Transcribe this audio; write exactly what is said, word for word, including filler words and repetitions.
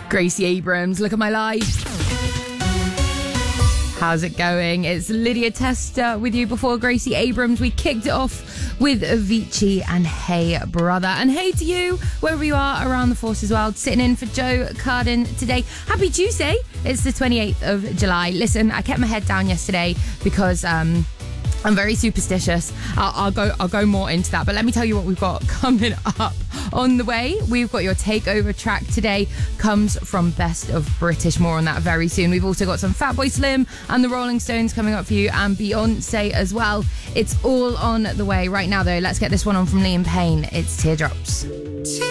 Gracie Abrams, Look at My Life. How's it going? It's Lydia Tester with you before Gracie Abrams. We kicked it off with Avicii and Hey Brother. And hey to you, wherever you are around the Forces world, sitting in for Joe Carden today. Happy Tuesday. It's the twenty-eighth of July. Listen, I kept my head down yesterday because um, I'm very superstitious. I'll, I'll go I'll go more into that. But let me tell you what we've got coming up on the way. We've got your takeover track today. Comes from Best of British. More on that very soon. We've also got some Fatboy Slim and the Rolling Stones coming up for you, and Beyonce as well. It's all on the way right now, though. Let's get this one on from Liam Payne. It's Teardrops.